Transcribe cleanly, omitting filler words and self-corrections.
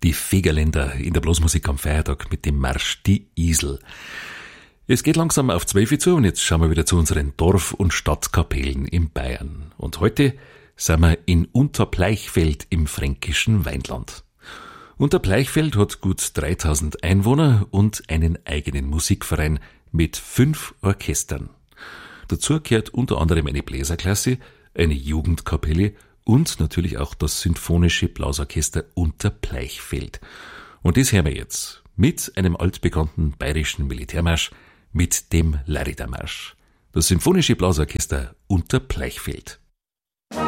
die Fegerländer in der Blasmusik am Feiertag mit dem Marsch Die Isel. Es geht langsam auf 12 Uhr zu und jetzt schauen wir wieder zu unseren Dorf- und Stadtkapellen in Bayern. Und heute sind wir in Unterpleichfeld im fränkischen Weinland. Unterpleichfeld hat gut 3000 Einwohner und einen eigenen Musikverein mit 5 Orchestern. Dazu gehört unter anderem eine Bläserklasse, eine Jugendkapelle und natürlich auch das Symphonische Blasorchester Unterpleichfeld. Und das hören wir jetzt mit einem altbekannten bayerischen Militärmarsch, mit dem Larida-Marsch. Das Symphonische Blasorchester Unterpleichfeld.